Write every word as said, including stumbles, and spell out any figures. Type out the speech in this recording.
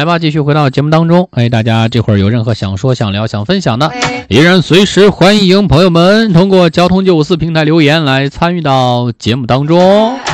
来吧，继续回到节目当中。哎，大家这会儿有任何想说、想聊、想分享的，依然随时欢迎朋友们通过交通九五四平台留言来参与到节目当中。